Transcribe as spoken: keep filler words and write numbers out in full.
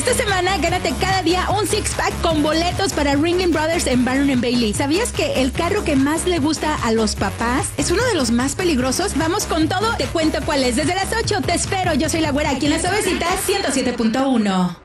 Esta semana gánate cada día un six-pack con boletos para Ringling Brothers en Barnum and Bailey. ¿Sabías que el carro que más le gusta a los papás es uno de los más peligrosos? Vamos con todo, te cuento cuál es. Desde las ocho te espero, yo soy la güera aquí en La Suavecita ciento siete punto uno.